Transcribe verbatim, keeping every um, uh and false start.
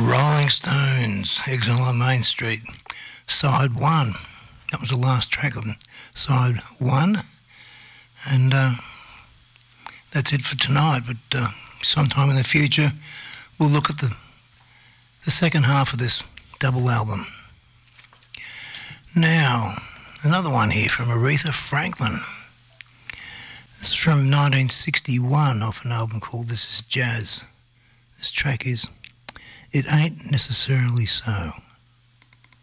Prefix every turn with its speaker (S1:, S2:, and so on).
S1: Rolling Stones, Exile on Main Street, side one. That was the last track of side one. And uh, that's it for tonight. But uh, sometime in the future, we'll look at the, the second half of this double album. Now, another one here from Aretha Franklin. This is from nineteen sixty-one off an album called This Is Jazz. This track is It Ain't Necessarily So.